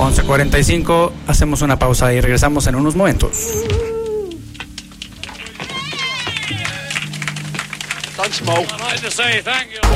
11:45, hacemos una pausa y regresamos en unos momentos. Thanks, Mo. I'd like to say thank you.